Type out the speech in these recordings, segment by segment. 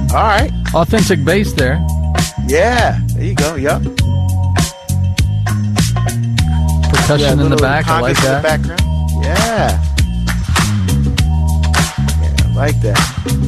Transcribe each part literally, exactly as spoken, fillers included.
All right. Authentic bass there. Yeah. There you go. Yep. Percussion yeah, in the back. I like that. In the background. Yeah. Yeah, I like that.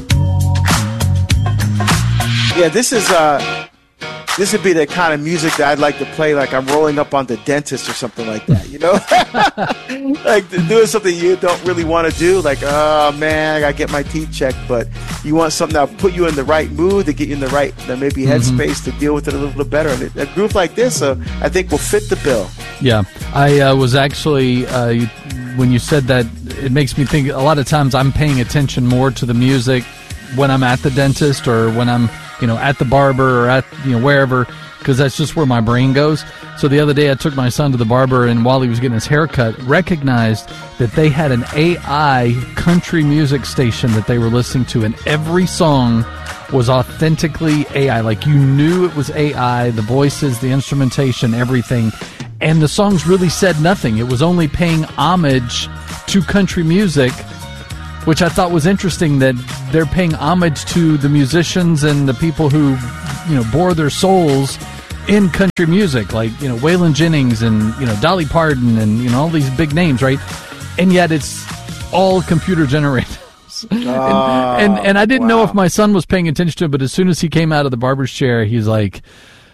Yeah, this is uh, this would be the kind of music that I'd like to play, like I'm rolling up on The Dentist or something like that. You know, like doing something you don't really want to do. Like, oh man, I gotta get my teeth checked, but you want something that'll put you in the right mood, to get you in the right, maybe headspace mm-hmm. to deal with it a little bit better. And a group like this, uh, I think, will fit the bill. Yeah, I uh, was actually, uh, you, when you said that, it makes me think a lot of times I'm paying attention more to the music when I'm at the dentist or when I'm, you know, at the barber or at, you know, wherever, because that's just where my brain goes. So the other day I took my son to the barber, and while he was getting his hair cut, recognized that they had an A I country music station that they were listening to, and every song was authentically A I. Like, you knew it was A I, the voices, the instrumentation, everything. And the songs really said nothing. It was only paying homage to country music, which I thought was interesting, that they're paying homage to the musicians and the people who, you know, bore their souls in country music, like, you know, Waylon Jennings and, you know, Dolly Parton and, you know, all these big names, right? And yet it's all computer generated. and, oh, and and I didn't wow. know if my son was paying attention to it, but as soon as he came out of the barber's chair, he's like,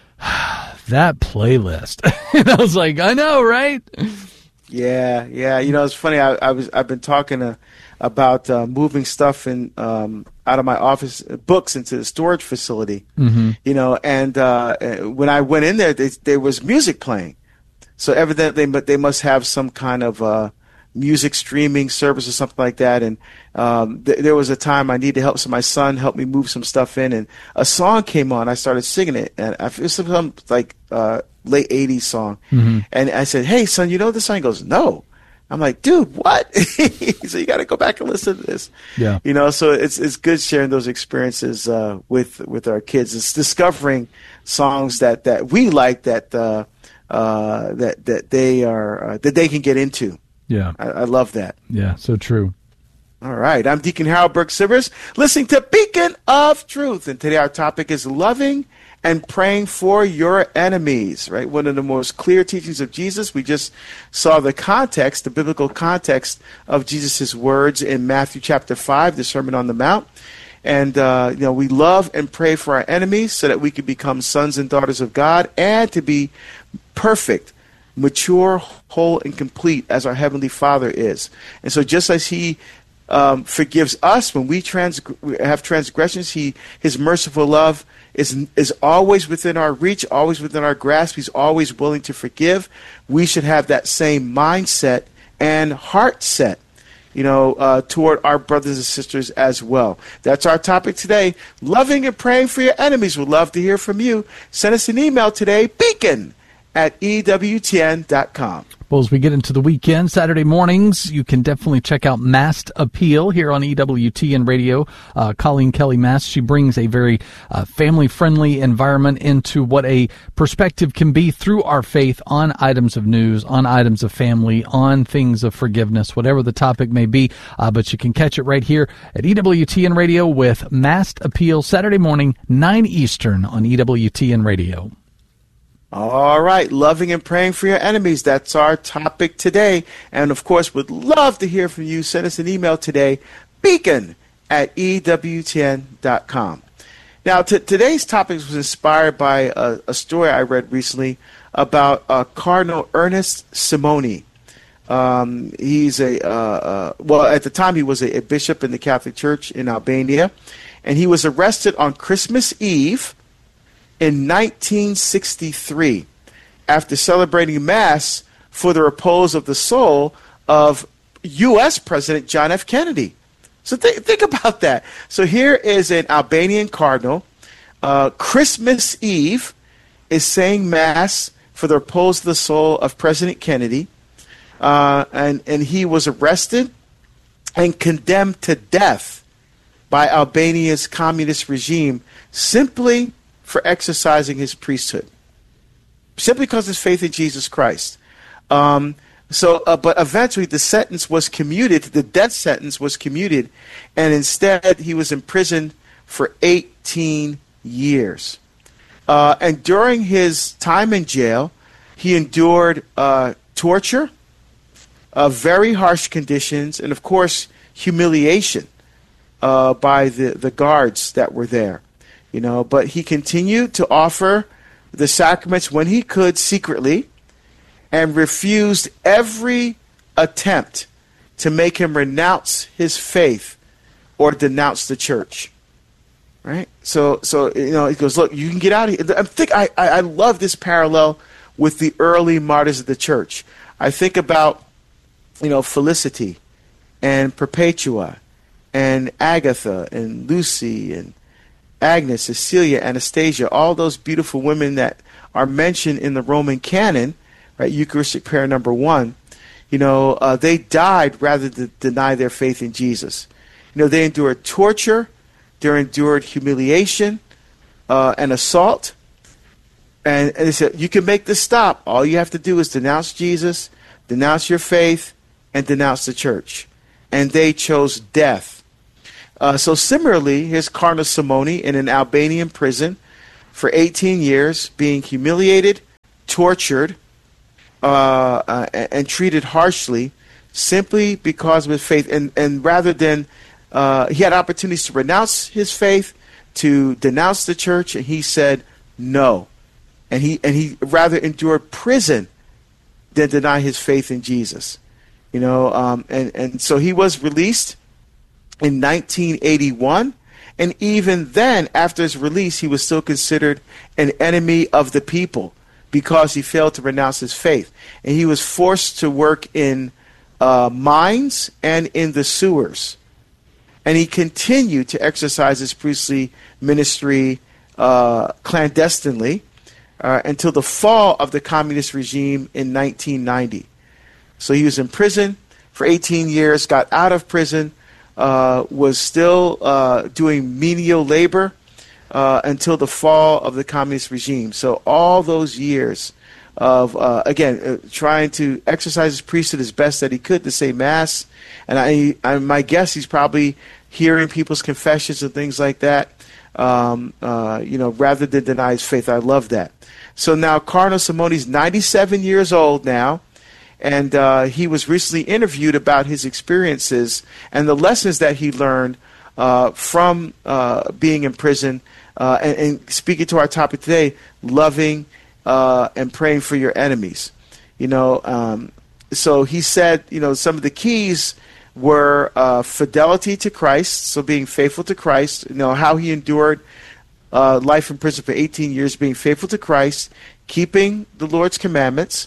that playlist. And I was like, I know, right? Yeah, yeah. You know, it's funny. I, I was I've been talking to, about uh, moving stuff in um, out of my office, books into the storage facility. Mm-hmm. You know, and uh, when I went in there, they, there was music playing. So evidently, but they must have some kind of uh, music streaming service or something like that. And um, th- there was a time I needed help, so my son helped me move some stuff in, and a song came on. I started singing it, and I it was some like uh, late eighties song. Mm-hmm. And I said, "Hey, son, you know this song?" He goes, "No." I'm like, "Dude, what?" So you got to go back and listen to this. Yeah, you know. So it's it's good sharing those experiences uh, with with our kids. It's discovering songs that, that we like, that uh, uh, that that they are uh, that they can get into. Yeah, I, I love that. Yeah, so true. All right, I'm Deacon Harold Burke Sivers, listening to Beacon of Truth, and today our topic is loving and praying for your enemies, right? One of the most clear teachings of Jesus. We just saw the context, the biblical context of Jesus' words in Matthew chapter five, the Sermon on the Mount. And, uh, you know, we love and pray for our enemies so that we can become sons and daughters of God and to be perfect, mature, whole, and complete as our Heavenly Father is. And so just as He um, forgives us when we trans- have transgressions, He His merciful love is is always within our reach, always within our grasp. He's always willing to forgive. We should have that same mindset and heart set, you know, uh, toward our brothers and sisters as well. That's our topic today. Loving and praying for your enemies. We'd love to hear from you. Send us an email today, beacon at E W T N dot com. Well, as we get into the weekend, Saturday mornings, you can definitely check out Masked Appeal here on E W T N Radio. Uh, Colleen Kelly Mast, she brings a very uh, family-friendly environment into what a perspective can be through our faith on items of news, on items of family, on things of forgiveness, whatever the topic may be. Uh, but you can catch it right here at E W T N Radio with Masked Appeal, Saturday morning, nine Eastern on E W T N Radio. All right, loving and praying for your enemies. That's our topic today. And, of course, would love to hear from you. Send us an email today, beacon at E W T N dot com. Now, t- today's topic was inspired by a, a story I read recently about uh, Cardinal Ernest Simoni. Um, he's a, uh, uh, well, at the time he was a, a bishop in the Catholic Church in Albania, and he was arrested on Christmas Eve in nineteen sixty-three, after celebrating Mass for the repose of the soul of U S President John F. Kennedy. So th- think about that. So here is an Albanian cardinal, uh, Christmas Eve, is saying Mass for the repose of the soul of President Kennedy, uh, and, and he was arrested and condemned to death by Albania's communist regime simply for exercising his priesthood, simply because of his faith in Jesus Christ. Um, so, uh, but eventually the sentence was commuted, the death sentence was commuted, and instead he was imprisoned for eighteen years. Uh, and during his time in jail, he endured uh, torture, uh, very harsh conditions, and of course, humiliation uh, by the, the guards that were there. You know, but he continued to offer the sacraments when he could secretly, and refused every attempt to make him renounce his faith or denounce the church. Right? So, so you know, he goes, look, you can get out of here. I think I, I, I love this parallel with the early martyrs of the church. I think about, you know, Felicity and Perpetua and Agatha and Lucy and Agnes, Cecilia, Anastasia, all those beautiful women that are mentioned in the Roman canon, right? Eucharistic prayer number one. You know, uh, they died rather than deny their faith in Jesus. You know, they endured torture. They endured humiliation uh, and assault. And, and they said, you can make this stop. All you have to do is denounce Jesus, denounce your faith, and denounce the church. And they chose death. Uh, so similarly, here's Cardinal Simoni in an Albanian prison for eighteen years, being humiliated, tortured, uh, uh, and, and treated harshly simply because of his faith. And, and rather than Uh, he had opportunities to renounce his faith, to denounce the church, and he said no. And he and he rather endured prison than deny his faith in Jesus. You know, um, and, and so he was released in nineteen eighty-one. And even then, after his release, he was still considered an enemy of the people because he failed to renounce his faith. And he was forced to work in uh, mines and in the sewers. And he continued to exercise his priestly ministry uh, clandestinely uh, until the fall of the communist regime in nineteen ninety. So he was in prison for eighteen years, got out of prison, uh, was still uh, doing menial labor uh, until the fall of the communist regime. So all those years of, uh, again, uh, trying to exercise his priesthood as best that he could to say Mass. And I, I my guess he's probably hearing people's confessions and things like that, um, uh, you know, rather than deny his faith. I love that. So now Cardinal Simoni's ninety-seven years old now, and uh, he was recently interviewed about his experiences and the lessons that he learned uh, from uh, being in prison, uh, and, and speaking to our topic today, loving uh, and praying for your enemies. You know, um, so he said, you know, some of the keys were uh, fidelity to Christ, so being faithful to Christ, you know, how he endured uh, life in prison for eighteen years, being faithful to Christ, keeping the Lord's commandments,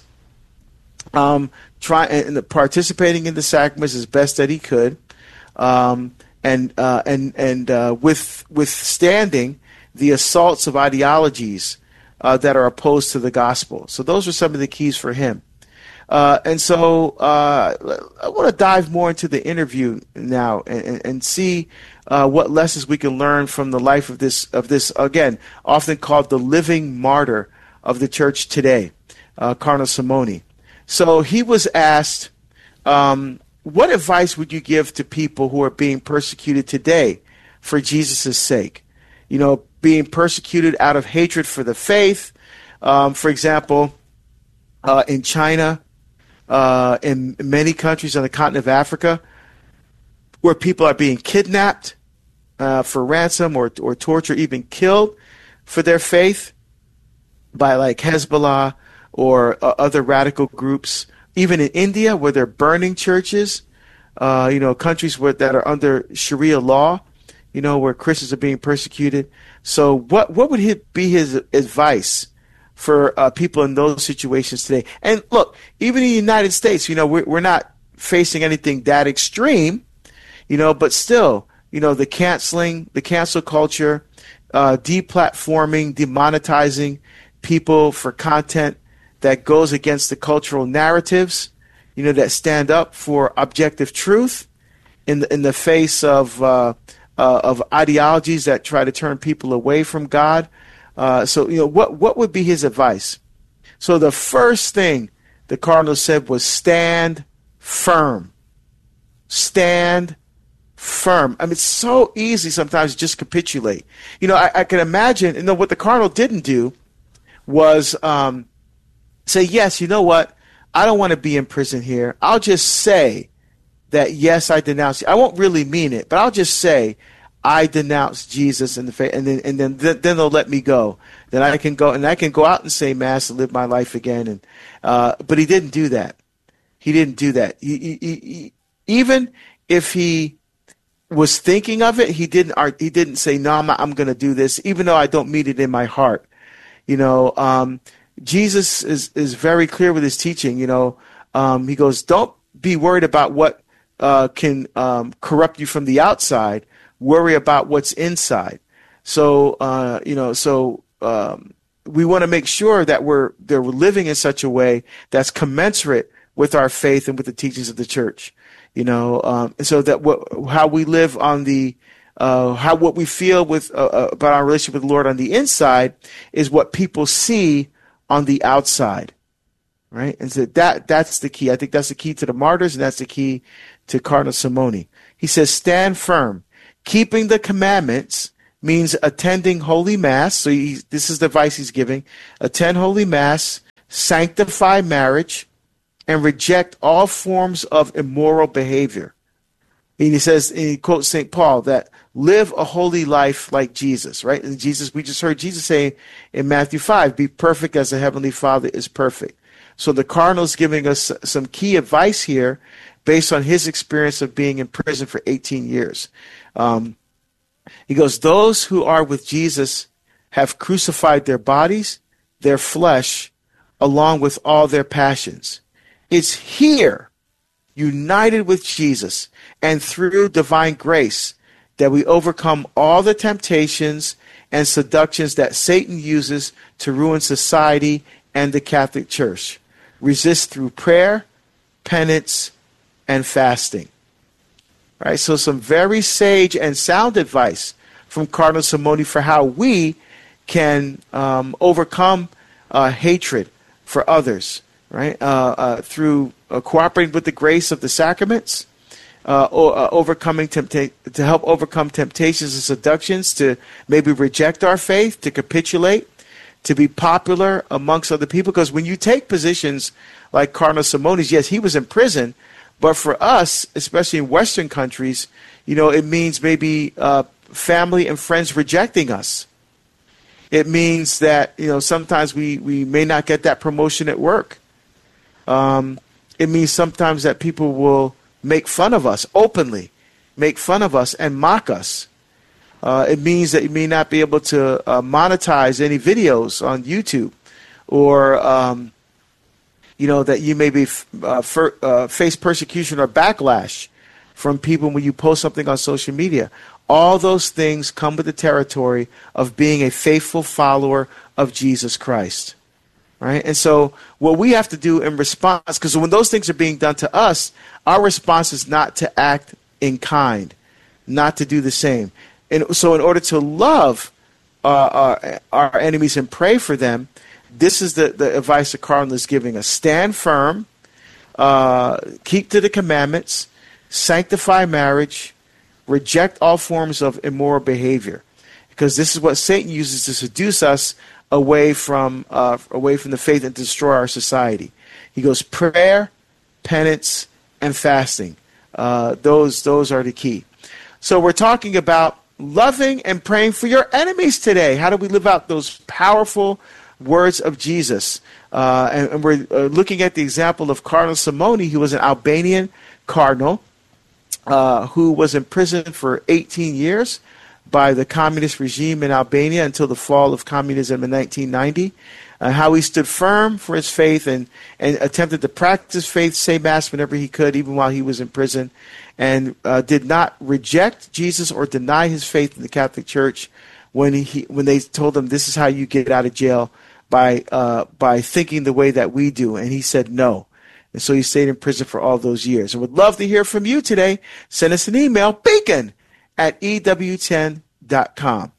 um, try, and participating in the sacraments as best that he could, um, and uh, and and uh, with withstanding the assaults of ideologies uh, that are opposed to the gospel. So those are some of the keys for him. Uh, and so uh, I want to dive more into the interview now and, and see uh, what lessons we can learn from the life of this, of this again, often called the living martyr of the church today, uh, Cardinal Simoni. So he was asked, um, what advice would you give to people who are being persecuted today for Jesus' sake? You know, being persecuted out of hatred for the faith. Um, for example, uh, in China, Uh, in many countries on the continent of Africa, where people are being kidnapped uh, for ransom or or torture, even killed for their faith by like Hezbollah or uh, other radical groups. Even in India, where they're burning churches, uh, you know, countries where that are under Sharia law, you know, where Christians are being persecuted. So, what what would he, be his advice for uh, people in those situations today? And look, even in the United States, you know, we're, we're not facing anything that extreme, you know, but still, you know, the canceling, the cancel culture, uh, deplatforming, demonetizing people for content that goes against the cultural narratives, you know, that stand up for objective truth in the, in the face of uh, uh, of ideologies that try to turn people away from God. Uh, so, you know, what, what would be his advice? So the first thing the Cardinal said was stand firm. Stand firm. I mean, it's so easy sometimes to just capitulate. You know, I, I can imagine, you know, what the cardinal didn't do was um, say, yes, you know what? I don't want to be in prison here. I'll just say that, yes, I denounce you. I won't really mean it, but I'll just say I denounce Jesus in the faith, and then and then then they'll let me go. Then I can go and I can go out and say mass and live my life again. And uh, but he didn't do that. He didn't do that. He, he, he, even if he was thinking of it, he didn't. He didn't say, "No, I'm, I'm going to do this," even though I don't mean it in my heart. You know, um, Jesus is is very clear with his teaching. You know, um, he goes, "Don't be worried about what uh, can um, corrupt you from the outside. Worry about what's inside." So, uh, you know, so um, we want to make sure that we're that we're living in such a way that's commensurate with our faith and with the teachings of the church. You know, um, and so that what, how we live on the, uh, how what we feel with uh, about our relationship with the Lord on the inside is what people see on the outside, right? And so that that's the key. I think that's the key to the martyrs, and that's the key to Cardinal Simoni. He says, "Stand firm. Keeping the commandments means attending Holy Mass." So he, this is the advice he's giving: attend Holy Mass, sanctify marriage, and reject all forms of immoral behavior. And he says, and he quotes Saint Paul, that live a holy life like Jesus, right? And Jesus, we just heard Jesus say in Matthew five, be perfect as the Heavenly Father is perfect. So the cardinal's giving us some key advice here based on his experience of being in prison for eighteen years. Um, he goes, those who are with Jesus have crucified their bodies, their flesh, along with all their passions. It's here, united with Jesus and through divine grace, that we overcome all the temptations and seductions that Satan uses to ruin society and the Catholic Church. Resist through prayer, penance, and fasting. All right, so some very sage and sound advice from Cardinal Simoni for how we can um, overcome uh, hatred for others. Right, uh, uh, through uh, cooperating with the grace of the sacraments, uh, or, uh, overcoming tempta- to help overcome temptations and seductions, to maybe reject our faith, to capitulate, to be popular amongst other people. Because when you take positions like Cardinal Simoni's, yes, he was in prison, but for us, especially in Western countries, you know, it means maybe uh, family and friends rejecting us. It means that, you know, sometimes we, we may not get that promotion at work. Um, it means sometimes that people will make fun of us openly, make fun of us and mock us. Uh, it means that you may not be able to uh, monetize any videos on YouTube, or um, you know, that you may be uh, for, uh, face persecution or backlash from people when you post something on social media. All those things come with the territory of being a faithful follower of Jesus Christ. Right? And so what we have to do in response, because when those things are being done to us, our response is not to act in kind, not to do the same. And so in order to love uh, our, our enemies and pray for them, this is the, the advice the Cardinal is giving us. Stand firm, uh, keep to the commandments, sanctify marriage, reject all forms of immoral behavior. Because this is what Satan uses to seduce us away from uh, away from the faith and destroy our society. He goes, prayer, penance, and fasting. Uh, those those are the key. So we're talking about loving and praying for your enemies today. How do we live out those powerful words of Jesus? Uh, and, and we're uh, looking at the example of Cardinal Simoni, who was an Albanian cardinal uh, who was in prison for eighteen years by the communist regime in Albania until the fall of communism in nineteen ninety, uh, how he stood firm for his faith and, and attempted to practice faith, say Mass whenever he could, even while he was in prison, and uh, did not reject Jesus or deny his faith in the Catholic Church when he when they told him, this is how you get out of jail, by uh, by thinking the way that we do. And he said no. And so he stayed in prison for all those years. And would love to hear from you today. Send us an email, beacon at E W ten dot com.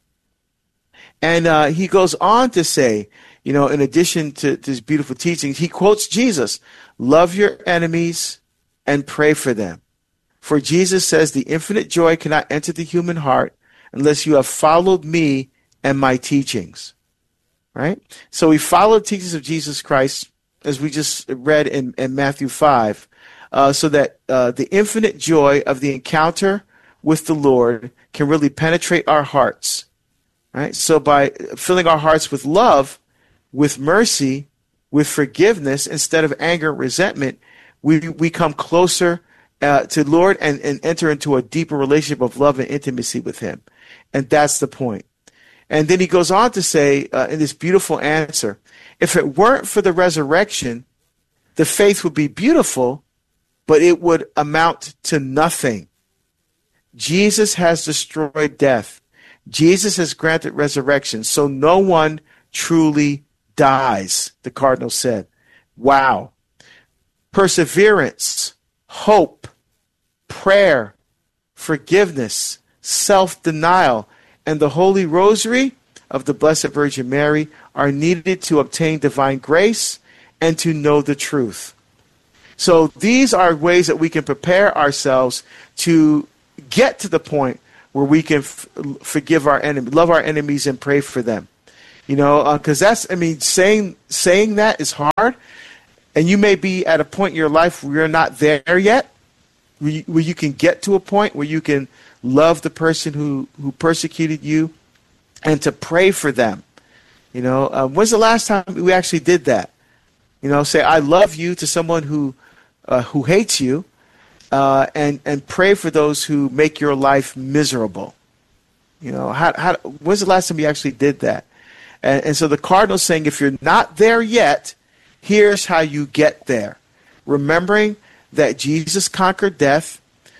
And uh, he goes on to say, you know, in addition to, to his beautiful teachings, he quotes Jesus, love your enemies and pray for them. For Jesus says the infinite joy cannot enter the human heart unless you have followed me and my teachings. Right? So we follow the teachings of Jesus Christ, as we just read in, in Matthew five, uh, so that uh, the infinite joy of the encounter with the Lord can really penetrate our hearts. Right? So by filling our hearts with love, with mercy, with forgiveness, instead of anger and resentment, we, we come closer uh, to the Lord and, and enter into a deeper relationship of love and intimacy with him. And that's the point. And then he goes on to say uh, in this beautiful answer, if it weren't for the resurrection, the faith would be beautiful, but it would amount to nothing. Jesus has destroyed death. Jesus has granted resurrection, so no one truly dies, the cardinal said. Wow. Perseverance, hope, prayer, forgiveness, self-denial, and the Holy Rosary of the Blessed Virgin Mary are needed to obtain divine grace and to know the truth. So these are ways that we can prepare ourselves to get to the point where we can f- forgive our enemies, love our enemies, and pray for them. You know, because uh, that's, I mean, saying saying that is hard, and you may be at a point in your life where you're not there yet, where you, where you can get to a point where you can love the person who, who persecuted you and to pray for them. You know, uh, when's the last time we actually did that? You know, say, I love you to someone who uh, who hates you, uh, and, and pray for those who make your life miserable. You know, how, how, when's the last time you actually did that? And, and so the cardinal's saying, if you're not there yet, here's how you get there. Remembering that Jesus conquered death,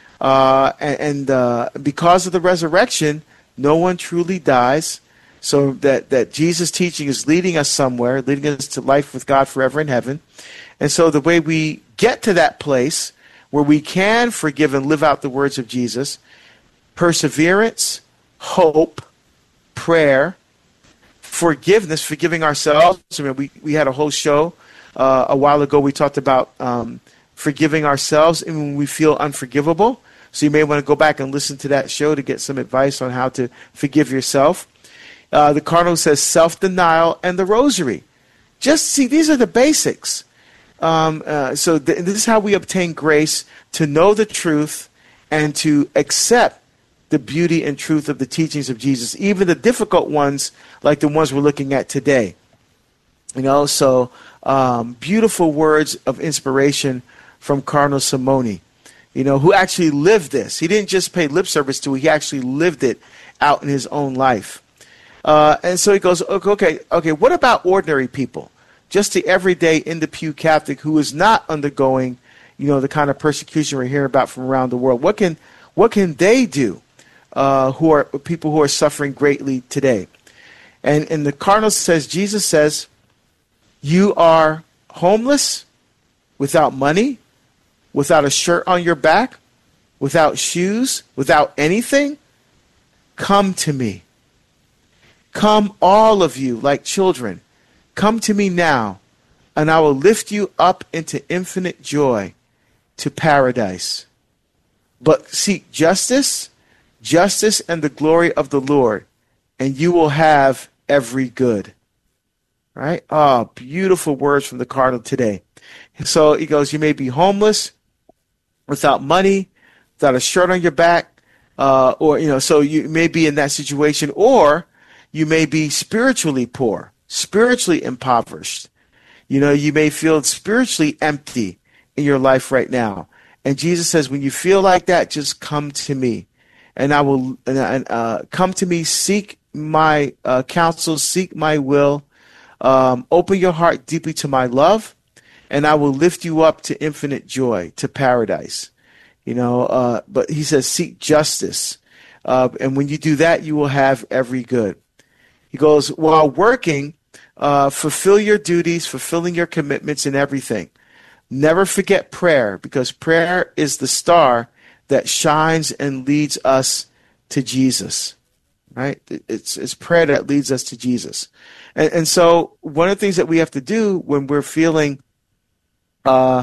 uh, and, and uh, because of the resurrection, no one truly dies. So that, that Jesus' teaching is leading us somewhere, leading us to life with God forever in heaven. And so the way we get to that place where we can forgive and live out the words of Jesus, perseverance, hope, prayer, forgiveness, forgiving ourselves. I mean, we, we had a whole show uh, a while ago. We talked about um, forgiving ourselves and when we feel unforgivable. So you may want to go back and listen to that show to get some advice on how to forgive yourself. Uh, the cardinal says self-denial and the rosary. Just see, these are the basics. Um, uh, so th- this is how we obtain grace to know the truth and to accept the beauty and truth of the teachings of Jesus, even the difficult ones like the ones we're looking at today. You know, so um, beautiful words of inspiration from Cardinal Simone, you know, who actually lived this. He didn't just pay lip service to it, he actually lived it out in his own life. Uh, and so he goes, okay, okay, what about ordinary people? Just the everyday in the pew Catholic who is not undergoing, you know, the kind of persecution we're hearing about from around the world. What can what can they do? Uh, who are people who are suffering greatly today? And and the cardinal says, Jesus says, you are homeless, without money, without a shirt on your back, without shoes, without anything. Come to me. Come, all of you, like children. Come to me now, and I will lift you up into infinite joy, to paradise. But seek justice, justice and the glory of the Lord, and you will have every good. Right? Oh, beautiful words from the cardinal today. So he goes, you may be homeless, without money, without a shirt on your back, uh, or, you know, so you may be in that situation, or you may be spiritually poor, spiritually impoverished. You know, you may feel spiritually empty in your life right now. And Jesus says, when you feel like that, just come to me. And I will and, uh, come to me, seek my uh, counsel, seek my will, um, open your heart deeply to my love, and I will lift you up to infinite joy, to paradise. You know, uh, but he says, seek justice. Uh, and when you do that, you will have every good. He goes, while working, uh, fulfill your duties, fulfilling your commitments in everything. Never forget prayer, because prayer is the star that shines and leads us to Jesus. Right? It's, it's prayer that leads us to Jesus. And, and so one of the things that we have to do when we're feeling, uh,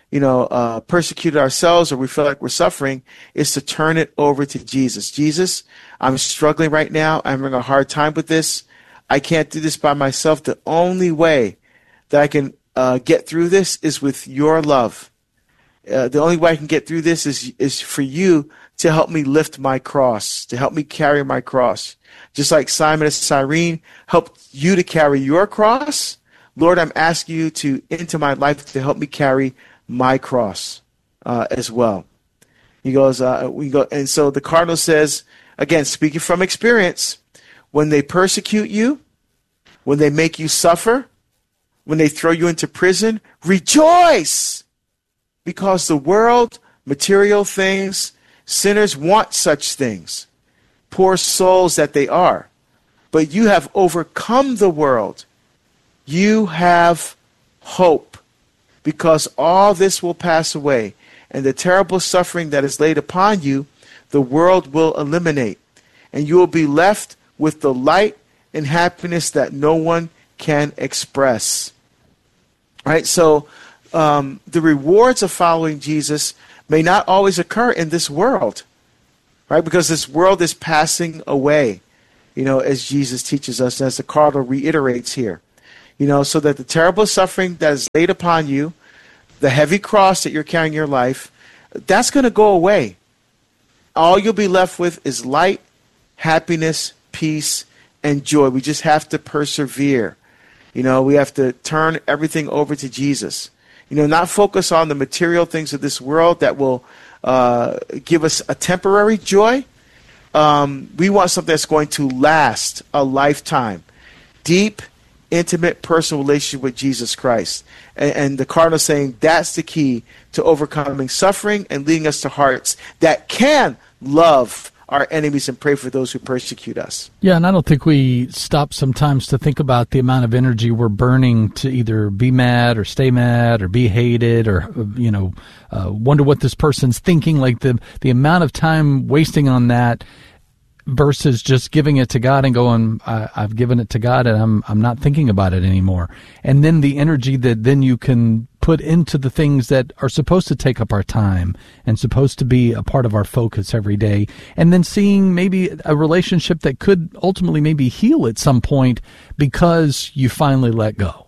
you know, uh, persecuted ourselves or we feel like we're suffering, is to turn it over to Jesus. Jesus, I'm struggling right now. I'm having a hard time with this. I can't do this by myself. The only way that I can uh, get through this is with your love. Uh, the only way I can get through this is is for you to help me lift my cross, to help me carry my cross. Just like Simon of Cyrene helped you to carry your cross, Lord, I'm asking you to into my life to help me carry my cross uh, as well. He goes, uh, we go, and so the cardinal says, again, speaking from experience, when they persecute you, when they make you suffer, when they throw you into prison, rejoice, because the world, material things, sinners want such things, poor souls that they are. But you have overcome the world. You have hope, because all this will pass away, and the terrible suffering that is laid upon you, the world will eliminate, and you will be left with the light and happiness that no one can express. All right, so um, the rewards of following Jesus may not always occur in this world, right? Because this world is passing away, you know, as Jesus teaches us, as the cardinal reiterates here. You know, so that the terrible suffering that is laid upon you, the heavy cross that you're carrying in your life, that's going to go away. All you'll be left with is light, happiness, peace, and joy. We just have to persevere. You know, we have to turn everything over to Jesus. You know, not focus on the material things of this world that will uh, give us a temporary joy. Um, we want something that's going to last a lifetime. Deep, intimate, personal relationship with Jesus Christ. And, and the cardinal is saying that's the key to overcoming suffering and leading us to hearts that can love our enemies and pray for those who persecute us. Yeah, and I don't think we stop sometimes to think about the amount of energy we're burning to either be mad or stay mad or be hated or, you know, uh, wonder what this person's thinking. Like the, the amount of time wasting on that versus just giving it to God and going, I, I've given it to God and I'm I'm not thinking about it anymore. And then the energy that then you can put into the things that are supposed to take up our time and supposed to be a part of our focus every day. And then seeing maybe a relationship that could ultimately maybe heal at some point because you finally let go.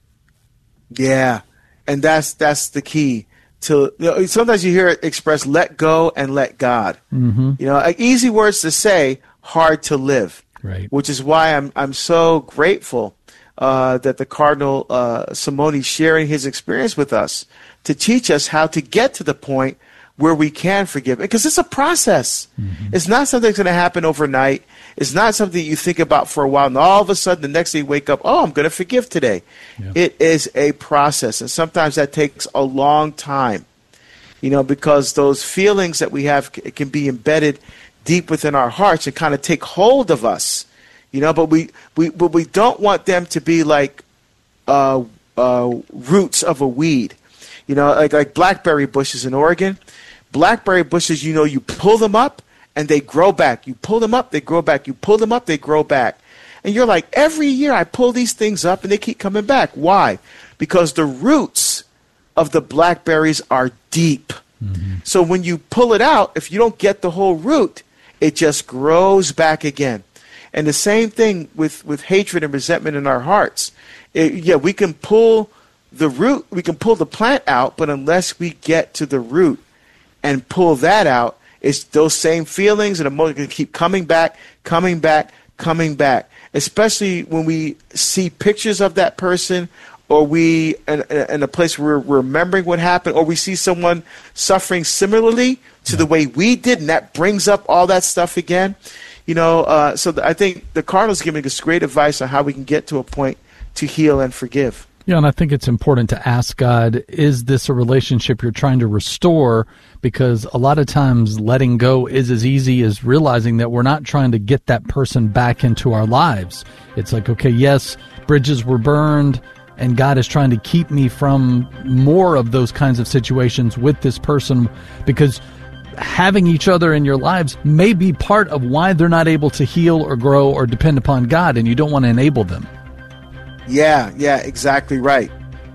Yeah, and that's that's the key. To, you know, sometimes you hear it expressed, let go and let God. Mm-hmm. You know, like easy words to say, hard to live. Right. Which is why I'm I'm so grateful uh, that the Cardinal uh, Simone is sharing his experience with us to teach us how to get to the point where we can forgive. Because it's a process. Mm-hmm. It's not something that's going to happen overnight. It's not something you think about for a while, and all of a sudden the next day you wake up, oh, I'm going to forgive today. Yeah. It is a process, and sometimes that takes a long time, you know, because those feelings that we have c- can be embedded deep within our hearts and kind of take hold of us, you know, but we, we, but we don't want them to be like uh, uh, roots of a weed, you know, like, like blackberry bushes in Oregon. Blackberry bushes, you know, you pull them up, and they grow back. You pull them up, they grow back. You pull them up, they grow back. And you're like, every year I pull these things up and they keep coming back. Why? Because the roots of the blackberries are deep. Mm-hmm. So when you pull it out, if you don't get the whole root, it just grows back again. And the same thing with, with hatred and resentment in our hearts. It, yeah, we can pull the root, we can pull the plant out, but unless we get to the root and pull that out, it's those same feelings and emotions keep coming back, coming back, coming back. Especially when we see pictures of that person, or we in, in a place where we're remembering what happened, or we see someone suffering similarly to yeah. the way we did, and that brings up all that stuff again. You know, uh, so I think the Cardinal's giving us great advice on how we can get to a point to heal and forgive. Yeah, and I think it's important to ask God, is this a relationship you're trying to restore? Because a lot of times letting go is as easy as realizing that we're not trying to get that person back into our lives. It's like, okay, yes, bridges were burned, and God is trying to keep me from more of those kinds of situations with this person, because having each other in your lives may be part of why they're not able to heal or grow or depend upon God, and you don't want to enable them. Yeah, yeah, exactly right.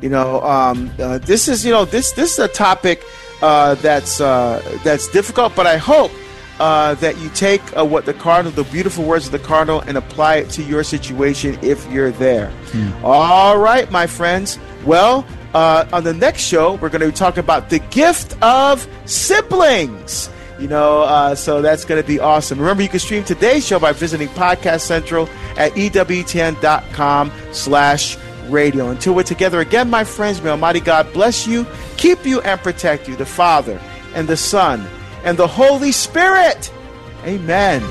You know, um, uh, this is you know this this is a topic uh, that's uh, that's difficult, but I hope uh, that you take uh, what the cardinal, the beautiful words of the cardinal, and apply it to your situation if you're there. Mm. All right, my friends. Well, uh, on the next show, we're going to be talking about the gift of siblings. You know, uh, so that's going to be awesome. Remember, you can stream today's show by visiting Podcast Central at E W T N dot com slash radio. Until we're together again, my friends, may Almighty God bless you, keep you, and protect you, the Father and the Son and the Holy Spirit. Amen.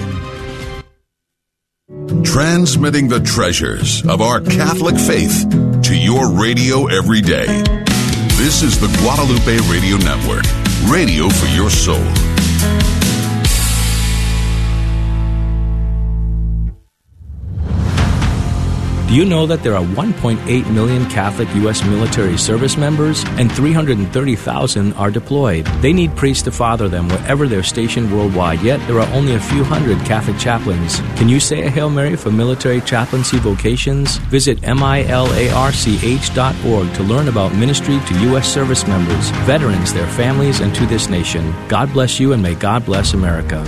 Transmitting the treasures of our Catholic faith to your radio every day. This is the Guadalupe Radio Network, radio for your soul. Do you know that there are one point eight million Catholic U S military service members and three hundred thirty thousand are deployed? They need priests to father them wherever they're stationed worldwide, yet there are only a few hundred Catholic chaplains. Can you say a Hail Mary for military chaplaincy vocations? Visit milarch dot org to learn about ministry to U S service members, veterans, their families, and to this nation. God bless you, and may God bless America.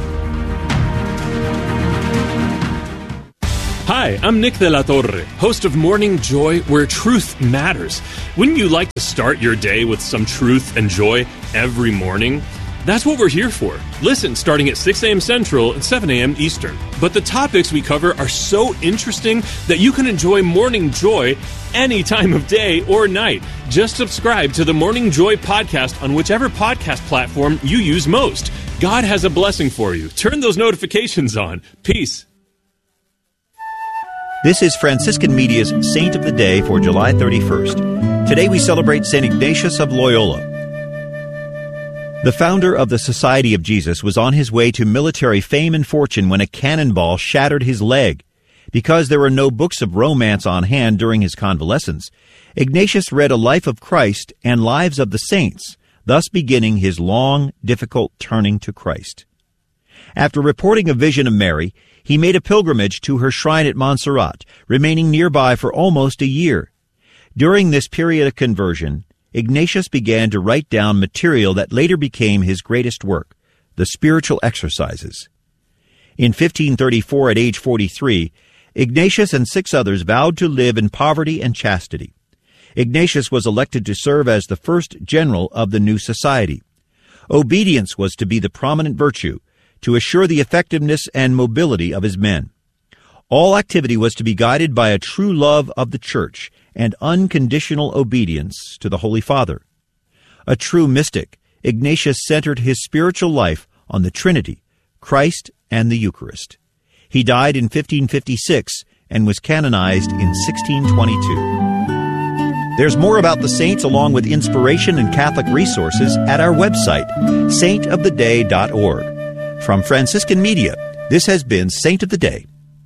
Hi, I'm Nick de la Torre, host of Morning Joy, where truth matters. Wouldn't you like to start your day with some truth and joy every morning? That's what we're here for. Listen starting at six a.m. Central and seven a.m. Eastern. But the topics we cover are so interesting that you can enjoy Morning Joy any time of day or night. Just subscribe to the Morning Joy podcast on whichever podcast platform you use most. God has a blessing for you. Turn those notifications on. Peace. This is Franciscan Media's Saint of the Day for July thirty-first. Today we celebrate Saint Ignatius of Loyola. The founder of the Society of Jesus was on his way to military fame and fortune when a cannonball shattered his leg. Because there were no books of romance on hand during his convalescence, Ignatius read a life of Christ and lives of the saints, thus beginning his long, difficult turning to Christ. After reporting a vision of Mary, he made a pilgrimage to her shrine at Montserrat, remaining nearby for almost a year. During this period of conversion, Ignatius began to write down material that later became his greatest work, the Spiritual Exercises. In fifteen thirty-four, at age forty-three, Ignatius and six others vowed to live in poverty and chastity. Ignatius was elected to serve as the first general of the new society. Obedience was to be the prominent virtue, to assure the effectiveness and mobility of his men. All activity was to be guided by a true love of the Church and unconditional obedience to the Holy Father. A true mystic, Ignatius centered his spiritual life on the Trinity, Christ, and the Eucharist. He died in fifteen fifty-six and was canonized in sixteen twenty-two. There's more about the saints along with inspiration and Catholic resources at our website, saint of the day dot org. From Franciscan Media, this has been Saint of the Day.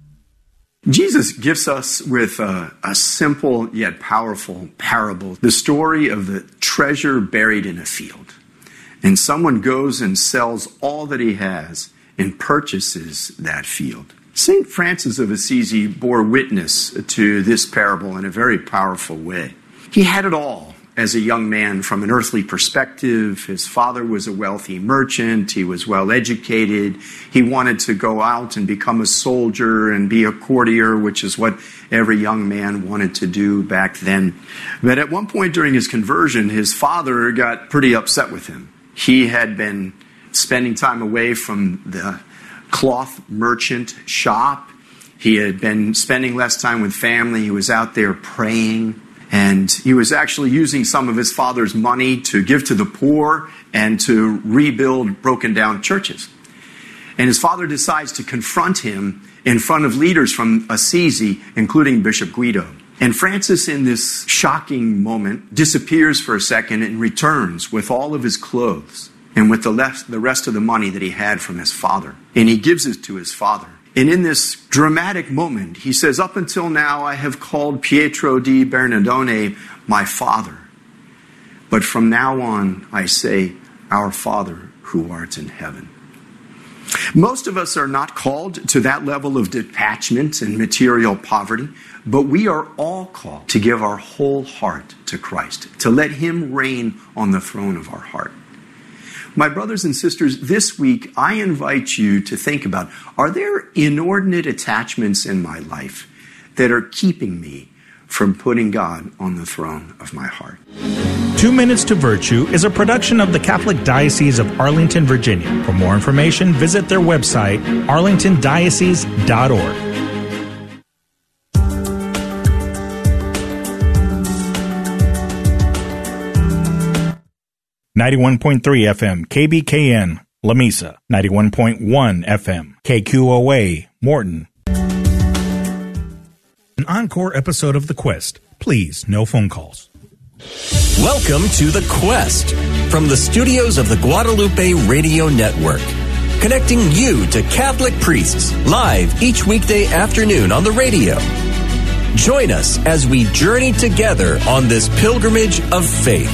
Jesus gives us with a, a simple yet powerful parable the story of the treasure buried in a field. And someone goes and sells all that he has and purchases that field. Saint Francis of Assisi bore witness to this parable in a very powerful way. He had it all. As a young man, from an earthly perspective, his father was a wealthy merchant, he was well educated, he wanted to go out and become a soldier and be a courtier, which is what every young man wanted to do back then. But at one point during his conversion, his father got pretty upset with him. He had been spending time away from the cloth merchant shop. He had been spending less time with family. He was out there praying. And he was actually using some of his father's money to give to the poor and to rebuild broken down churches. And his father decides to confront him in front of leaders from Assisi, including Bishop Guido. And Francis, in this shocking moment, disappears for a second and returns with all of his clothes and with the rest, the rest of the money that he had from his father. And he gives it to his father. And in this dramatic moment, he says, up until now, I have called Pietro di Bernardone my father. But from now on, I say, our Father who art in heaven. Most of us are not called to that level of detachment and material poverty, but we are all called to give our whole heart to Christ, to let him reign on the throne of our heart. My brothers and sisters, this week I invite you to think about, are there inordinate attachments in my life that are keeping me from putting God on the throne of my heart? Two Minutes to Virtue is a production of the Catholic Diocese of Arlington, Virginia. For more information, visit their website, arlington diocese dot org. ninety-one point three F M, K B K N, La Mesa. ninety-one point one F M, K Q O A, Morton. An encore episode of The Quest. Please, no phone calls. Welcome to The Quest from the studios of the Guadalupe Radio Network, connecting you to Catholic priests live each weekday afternoon on the radio. Join us as we journey together on this pilgrimage of faith.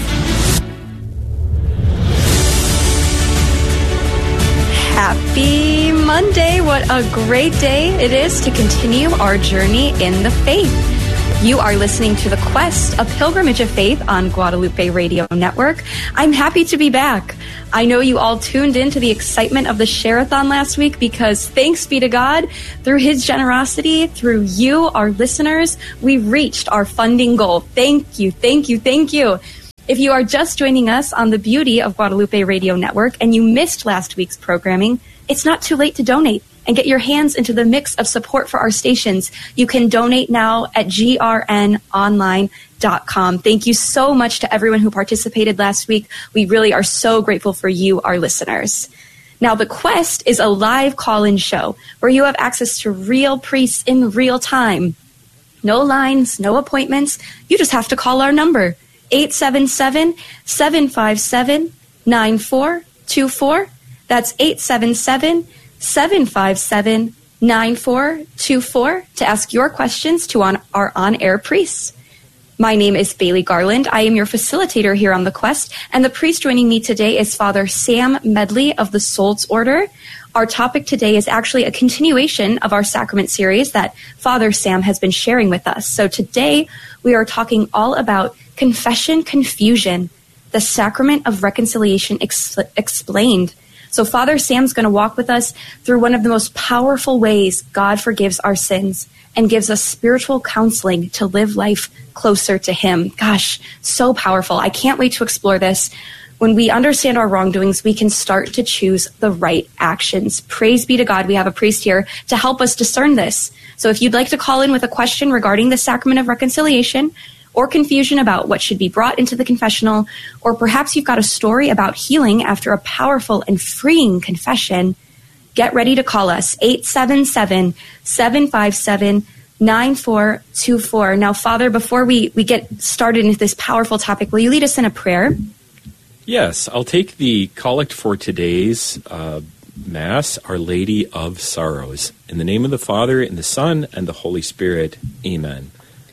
Happy Monday. What a great day it is to continue our journey in the faith. You are listening to The Quest, a pilgrimage of faith on Guadalupe Radio Network. I'm happy to be back. I know you all tuned in to the excitement of the Share-a-thon last week because thanks be to God, through his generosity, through you, our listeners, we reached our funding goal. Thank you, thank you, thank you. If you are just joining us on the beauty of Guadalupe Radio Network and you missed last week's programming, it's not too late to donate and get your hands into the mix of support for our stations. You can donate now at G R N online dot com. Thank you so much to everyone who participated last week. We really are so grateful for you, our listeners. Now, The Quest is a live call-in show where you have access to real priests in real time. No lines, no appointments. You just have to call our number, eight seven seven, seven five seven, nine four two four. That's eight seven seven, seven five seven, nine four two four to ask your questions to on our on-air priests. My name is Bailey Garland. I am your facilitator here on The Quest, and the priest joining me today is Father Sam Medley of the Solds Order. Our topic today is actually a continuation of our sacrament series that Father Sam has been sharing with us. So today we are talking all about confession confusion, the sacrament of reconciliation ex- explained. So Father Sam's going to walk with us through one of the most powerful ways God forgives our sins and gives us spiritual counseling to live life closer to him. Gosh, so powerful. I can't wait to explore this. When we understand our wrongdoings, we can start to choose the right actions. Praise be to God, we have a priest here to help us discern this. So if you'd like to call in with a question regarding the sacrament of reconciliation, or confusion about what should be brought into the confessional, or perhaps you've got a story about healing after a powerful and freeing confession, get ready to call us, eight seven seven, seven five seven, nine four two four. Now, Father, before we, we get started into this powerful topic, will you lead us in a prayer? Yes, I'll take the collect for today's uh, Mass, Our Lady of Sorrows. In the name of the Father, and the Son, and the Holy Spirit. Amen.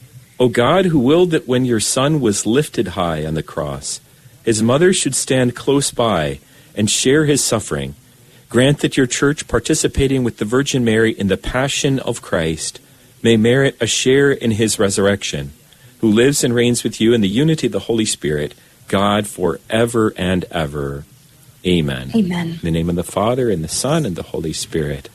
O God, who willed that when your Son was lifted high on the cross, his mother should stand close by and share his suffering, grant that your Church, participating with the Virgin Mary in the Passion of Christ, may merit a share in his resurrection, who lives and reigns with you in the unity of the Holy Spirit, God, forever and ever. Amen. Amen. In the name of the Father, and the Son, and the Holy Spirit.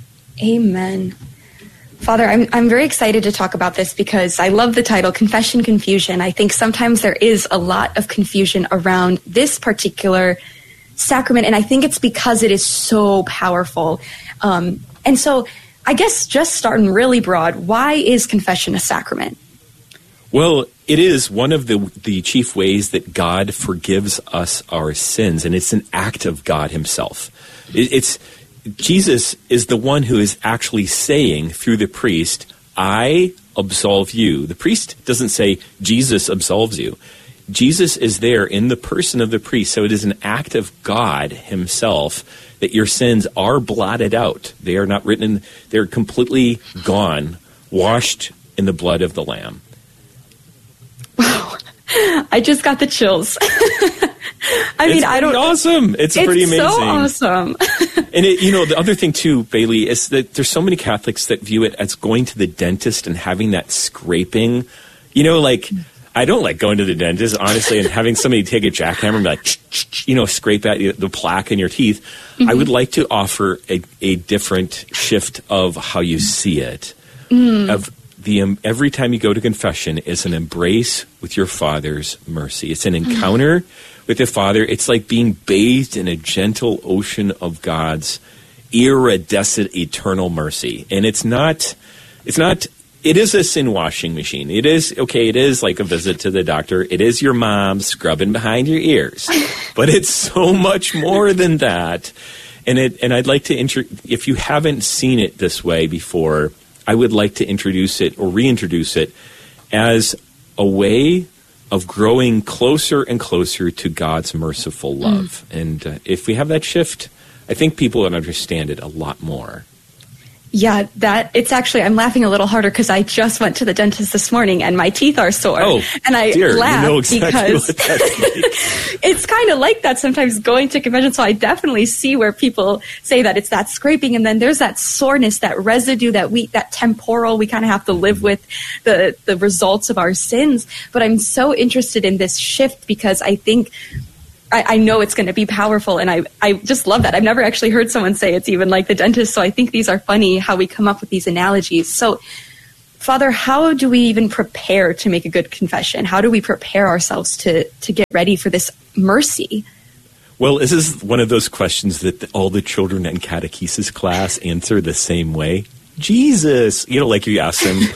Amen. Father, I'm I'm very excited to talk about this because I love the title, Confession Confusion. I think sometimes there is a lot of confusion around this particular sacrament, and I think it's because it is so powerful. Um, and so I guess just starting really broad, why is confession a sacrament? Well, it is one of the the chief ways that God forgives us our sins, and it's an act of God himself. It, it's Jesus is the one who is actually saying through the priest, I absolve you. The priest doesn't say Jesus absolves you. Jesus is there in the person of the priest. So it is an act of God himself that your sins are blotted out. They are not written, they're completely gone, washed in the blood of the Lamb. Wow. I just got the chills. I mean, it's I don't. Awesome! It's, it's pretty amazing. So awesome. And it, you know, the other thing too, Bailey, is that there's so many Catholics that view it as going to the dentist and having that scraping. You know, like I don't like going to the dentist, honestly, and having somebody take a jackhammer and be like, you know, scrape at the plaque in your teeth. Mm-hmm. I would like to offer a, a different shift of how you see it. Mm. Of the um, every time you go to confession is an embrace with your Father's mercy. It's an encounter mm. with the Father. It's like being bathed in a gentle ocean of God's iridescent eternal mercy. And it's not, it's not, it is a sin washing machine. It is, okay, it is like a visit to the doctor. It is your mom scrubbing behind your ears. But it's so much more than that. And it, and I'd like to, intro- if you haven't seen it this way before, I would like to introduce it or reintroduce it as a way of growing closer and closer to God's merciful love. Mm. And uh, if we have that shift, I think people would understand it a lot more. Yeah, that it's actually, I'm laughing a little harder because I just went to the dentist this morning and my teeth are sore. Oh, and I dear, laugh you know exactly because what that's like. It's kind of like that sometimes going to confession. So I definitely see where people say that it's that scraping, and then there's that soreness, that residue, that we, that temporal, we kind of have to live with the, the results of our sins. But I'm so interested in this shift because I think I, I know it's going to be powerful, and I, I just love that. I've never actually heard someone say it's even like the dentist, so I think these are funny how we come up with these analogies. So, Father, how do we even prepare to make a good confession? How do we prepare ourselves to, to get ready for this mercy? Well, this is one of those questions that all the children in catechesis class answer the same way. Jesus, you know, like you ask them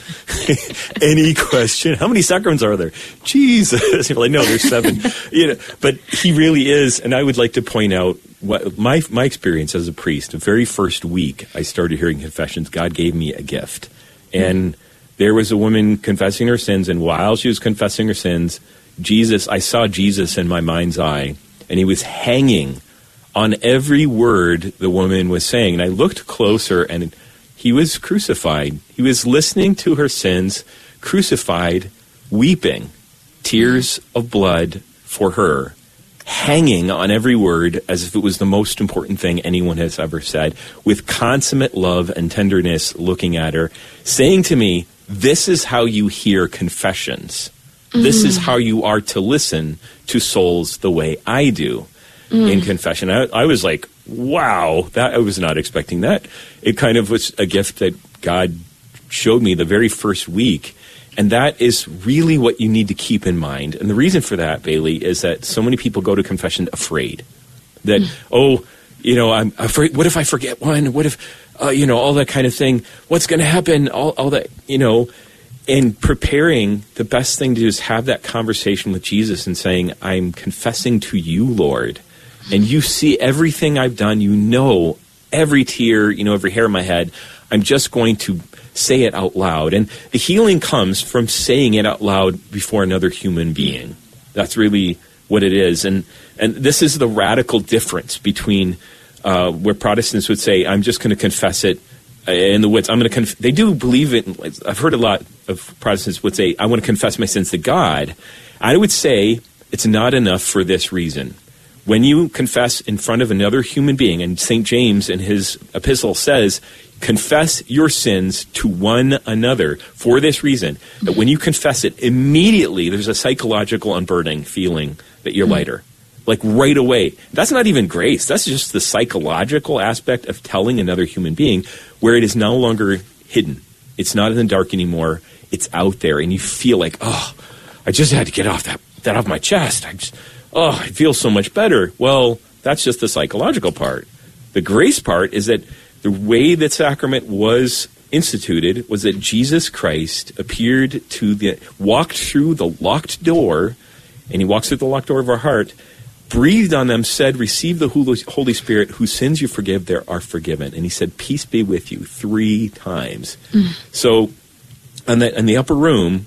any question. How many sacraments are there? Jesus. You're like, no, there's seven. You know, but he really is. And I would like to point out what my my experience as a priest. The very first week I started hearing confessions, God gave me a gift, and there was a woman confessing her sins. And while she was confessing her sins, Jesus, I saw Jesus in my mind's eye, and he was hanging on every word the woman was saying. And I looked closer, and he was crucified. He was listening to her sins, crucified, weeping, tears of blood for her, hanging on every word as if it was the most important thing anyone has ever said, with consummate love and tenderness looking at her, saying to me, this is how you hear confessions. Mm. This is how you are to listen to souls the way I do mm. in confession. I, I was like, wow, that I was not expecting that. It kind of was a gift that God showed me the very first week. And that is really what you need to keep in mind. And the reason for that, Bailey, is that so many people go to confession afraid. That, mm. oh, you know, I'm afraid, what if I forget one? What if, uh, you know, all that kind of thing. What's going to happen? All, all that, you know. And preparing, the best thing to do is have that conversation with Jesus and saying, I'm confessing to you, Lord. And you see everything I've done. You know every tear, you know, every hair on my head. I'm just going to say it out loud. And the healing comes from saying it out loud before another human being. That's really what it is. And and this is the radical difference between uh, where Protestants would say, I'm just going to confess it in the woods. I'm going to conf-. They do believe it. I've heard a lot of Protestants would say, I want to confess my sins to God. I would say it's not enough for this reason. When you confess in front of another human being, and Saint James in his epistle says, confess your sins to one another for this reason, that when you confess it, immediately there's a psychological unburdening feeling that you're lighter. Like right away. That's not even grace. That's just the psychological aspect of telling another human being where it is no longer hidden. It's not in the dark anymore. It's out there, and you feel like, oh, I just had to get off that, that off my chest. I just... oh, I feel so much better. Well, that's just the psychological part. The grace part is that the way that sacrament was instituted was that Jesus Christ appeared to the, walked through the locked door, and he walks through the locked door of our heart, breathed on them, said, receive the Holy Spirit, whose sins you forgive, they are forgiven. And he said, peace be with you, three times. Mm. So, on the, in the upper room,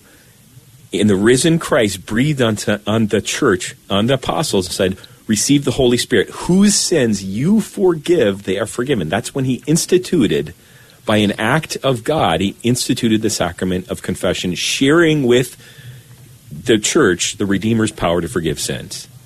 in the risen Christ breathed onto, on the church, on the apostles, and said, receive the Holy Spirit, whose sins you forgive, they are forgiven. That's when he instituted, by an act of God, he instituted the sacrament of confession, sharing with the church the Redeemer's power to forgive sins.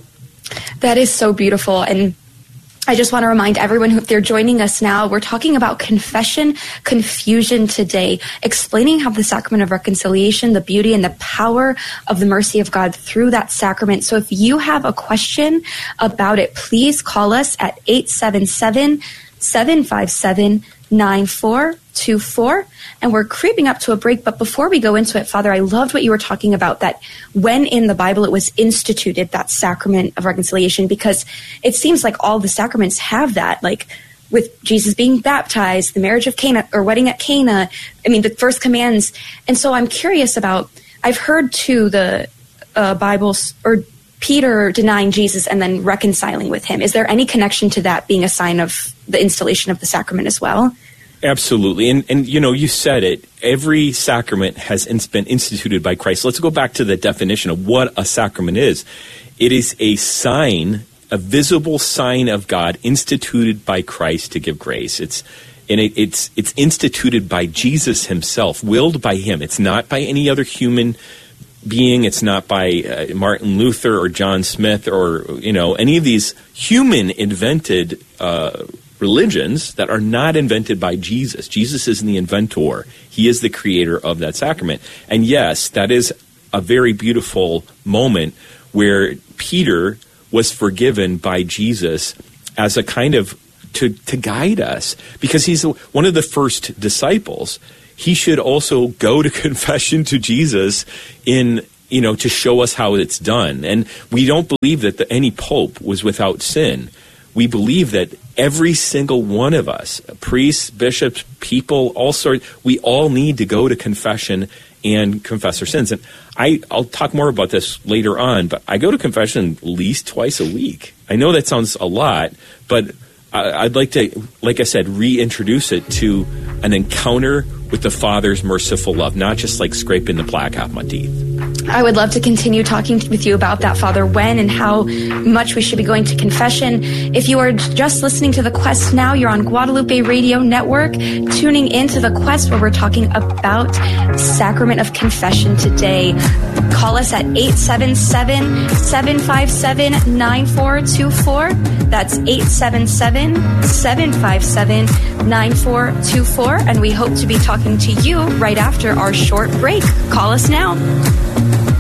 That is so beautiful. And I just want to remind everyone who, if they're joining us now, we're talking about confession confusion today, explaining how the sacrament of reconciliation, the beauty and the power of the mercy of God through that sacrament. So if you have a question about it, please call us at eight seven seven, seven five seven, nine four two four. And we're creeping up to a break. But before we go into it, Father, I loved what you were talking about, that when in the Bible it was instituted, that sacrament of reconciliation, because it seems like all the sacraments have that, like with Jesus being baptized, the marriage of Cana or wedding at Cana. I mean, the first commands. And so I'm curious about, I've heard too the uh, Bible or Peter denying Jesus and then reconciling with him. Is there any connection to that being a sign of the installation of the sacrament as well? Absolutely. And, and you know, you said it. Every sacrament has been instituted by Christ. Let's go back to the definition of what a sacrament is. It is a sign, a visible sign of God instituted by Christ to give grace. It's and it, it's it's instituted by Jesus himself, willed by him. It's not by any other human being. It's not by uh, Martin Luther or John Smith or, you know, any of these human invented uh religions that are not invented by Jesus. Jesus is the inventor. He is the creator of that sacrament. And yes, that is a very beautiful moment where Peter was forgiven by Jesus as a kind of to, to guide us, because he's one of the first disciples. He should also go to confession to Jesus in, you know, to show us how it's done. And we don't believe that the, any pope was without sin. We believe that every single one of us, priests, bishops, people, all sorts, we all need to go to confession and confess our sins. And I, I'll talk more about this later on, but I go to confession at least twice a week. I know that sounds a lot, but I'd like to, like I said, reintroduce it to an encounter with the Father's merciful love, not just like scraping the plaque off my teeth. I would love to continue talking with you about that, Father, when and how much we should be going to confession. If you are just listening to The Quest now, you're on Guadalupe Radio Network, tuning into The Quest, where we're talking about Sacrament of Confession today. Call us at eight seven seven, seven five seven, nine four two four. That's eight seven seven, seven five seven, nine four two four. And we hope to be talking to you right after our short break. Call us now.